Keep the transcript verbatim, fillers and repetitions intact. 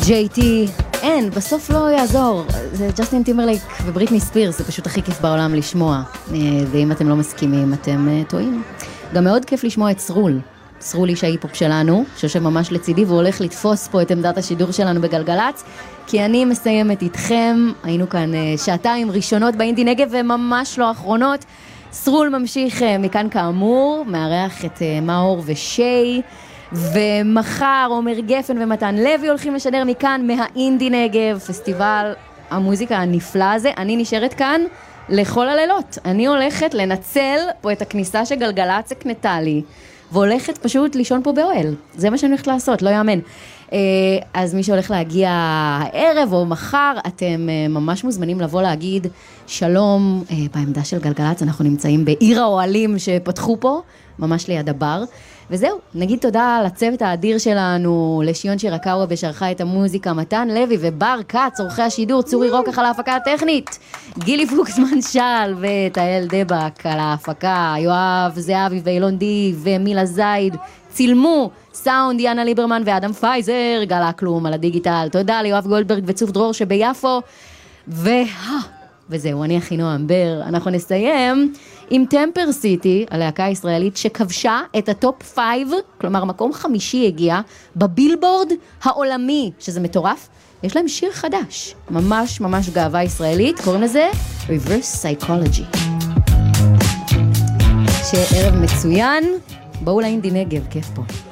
ג'יי טי, אין, בסוף לא יעזור, זה ג'סטין טימברלייק ובריטני ספירס, זה פשוט הכי כיף בעולם לשמוע, ואם אתם לא מסכימים, אתם טועים. גם מאוד כיף לשמוע את סרול, סרול איש ההיפופ שלנו, שיושב ממש לצידי והוא הולך לתפוס פה את עמדת השידור שלנו בגלגלץ, כי אני מסיימת איתכם, היינו כאן שעתיים ראשונות באינדי נגב וממש לא אחרונות, סרול ממשיך מכאן כאמור, מארח את מאור ושי, ומחר עומר גפן ומתן לוי הולכים לשדר מכאן מהאינדי נגב, פסטיבל המוזיקה הנפלא הזה. אני נשארת כאן לכל הלילות, אני הולכת לנצל פה את הכניסה שגלגלץ הקנתה לי, והולכת פשוט לישון פה באוהל, זה מה שאני הולכת לעשות, לא יאמן. אז מי שהולך להגיע הערב או מחר, אתם ממש מוזמנים לבוא להגיד שלום בעמדה של גלגלץ, אנחנו נמצאים בעיר האוהלים שפתחו פה, ממש ליד הבר, וזהו, נגיד תודה לצוות האדיר שלנו, לשיון שירקאווה בשערכה את המוזיקה, מתן לוי ובר קץ, עורכי השידור, צורי רוקח על ההפקה הטכנית, גילי פוקסמן של ותאל דבק על ההפקה, יואב זהבי ואילון די ומילה זייד, צילמו, סאונד יאנה ליברמן ואדם פייזר, גלה כלום על הדיגיטל, תודה ליואב גולדברג וצוף דרור שביפו, וה... וזהו, אני אחינועם בר, אנחנו נסיים עם טמפר סיטי, הלהקה הישראלית שכבשה את הטופ פייב, כלומר מקום חמישי הגיע, בבילבורד העולמי, שזה מטורף, יש להם שיר חדש, ממש ממש גאווה ישראלית, קוראים לזה Reverse Psychology. שערב מצוין, בואו לאינדי נגב, כיף פה.